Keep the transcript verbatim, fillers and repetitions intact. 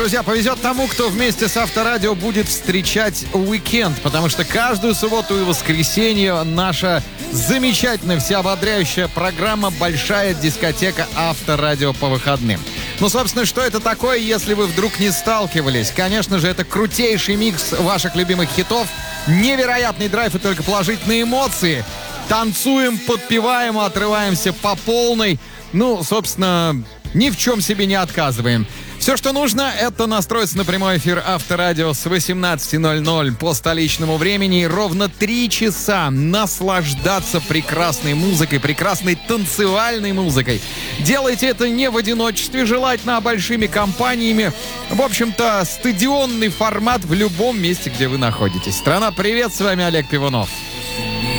друзья, повезет тому, кто вместе с Авторадио будет встречать уикенд, потому что каждую субботу и воскресенье наша замечательная, всеободряющая программа «Большая дискотека Авторадио по выходным». Ну, собственно, что это такое, если вы вдруг не сталкивались? Конечно же, это крутейший микс ваших любимых хитов, невероятный драйв и только положительные эмоции. Танцуем, подпеваем, отрываемся по полной. Ну, собственно, ни в чем себе не отказываем. Все, что нужно, это настроиться на прямой эфир Авторадио с восемнадцати ноль-ноль по столичному времени и ровно три часа наслаждаться прекрасной музыкой, прекрасной танцевальной музыкой. Делайте это не в одиночестве, желательно большими компаниями. В общем-то, стадионный формат в любом месте, где вы находитесь. Страна, привет, с вами Олег Пивунов.